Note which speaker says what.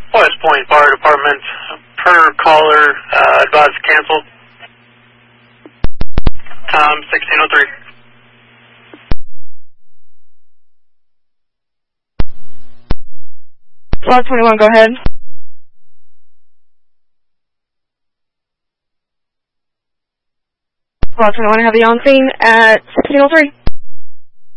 Speaker 1: West Point Fire Department, per caller, advised to cancel. Time 1603.
Speaker 2: Lot 21, go ahead. Lot 21, have you on scene at 1603.